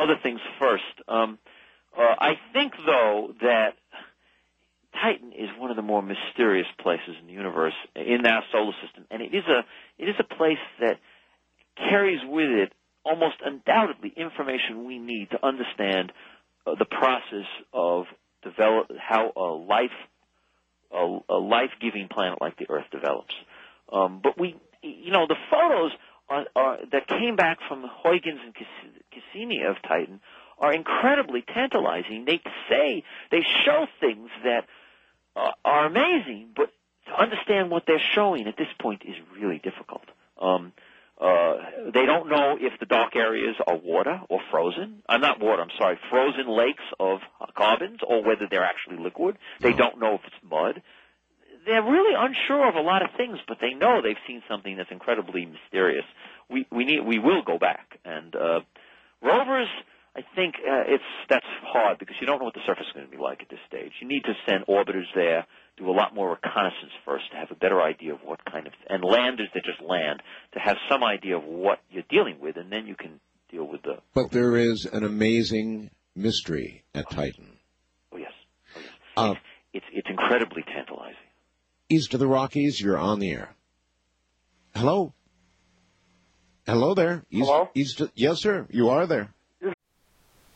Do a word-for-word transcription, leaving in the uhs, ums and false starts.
other things first. Um, uh, I think, though, that Titan is one of the more mysterious places in the universe, in our solar system, and it is a it is a place that carries with it almost undoubtedly information we need to understand uh, the process of develop how a life a, a life-giving planet like the Earth develops. Um, but we, you know, the photos are, are, that came back from Huygens and Cassini of Titan are incredibly tantalizing. They say they show things that uh, are amazing, but to understand what they're showing at this point is really difficult. Um, uh, they don't know if the dark areas are water or frozen. I'm uh, not water, I'm sorry, frozen lakes of carbons, or whether they're actually liquid. They No. don't know if it's mud. They're really unsure of a lot of things, but they know they've seen something that's incredibly mysterious. We we need we will go back, and uh, rovers. I think uh, it's that's hard because you don't know what the surface is going to be like at this stage. You need to send orbiters there, do a lot more reconnaissance first to have a better idea of what kind of, and landers that just land to have some idea of what you're dealing with, and then you can deal with the. But there is an amazing mystery at Titan. Oh yes, oh, yes. Uh, it's, it's it's incredibly tantalizing. East of the Rockies, you're on the air. Hello. Hello there. East, Hello? East, yes, sir. You are there.